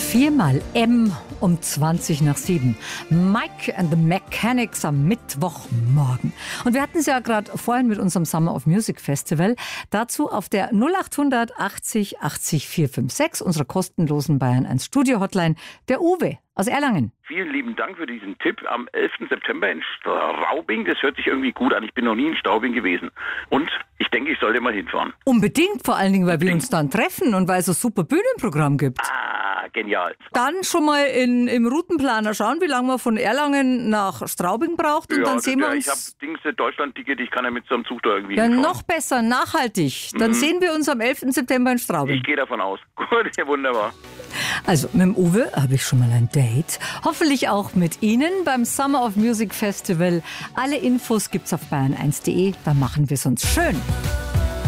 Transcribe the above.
Viermal M um 20 nach 7. Mike and the Mechanics am Mittwochmorgen. Und wir hatten es ja gerade vorhin mit unserem Summer of Music Festival. Dazu auf der 0800 80 80 456, unserer kostenlosen Bayern 1 Studio Hotline, der Uwe aus Erlangen. Vielen lieben Dank für diesen Tipp. Am 11. September in Straubing, das hört sich irgendwie gut an. Ich bin noch nie in Straubing gewesen. Und ich denke, ich sollte mal hinfahren. Unbedingt, vor allen Dingen, weil wir uns dann treffen und weil es ein super Bühnenprogramm gibt. Ah, genial. Dann schon mal im Routenplaner schauen, wie lange man von Erlangen nach Straubing braucht. Und dann sehen wir uns. Ich habe Deutschland-Ticket, ich kann ja mit so einem Zug da irgendwie ja, hinfahren. noch besser, nachhaltig. Dann sehen wir uns am 11. September in Straubing. Ich gehe davon aus. Gut, ja, wunderbar. Also mit dem Uwe habe ich schon mal ein Date. Hoffentlich auch mit Ihnen beim Summer of Music Festival. Alle Infos gibt's auf bayern1.de. Da machen wir es uns schön.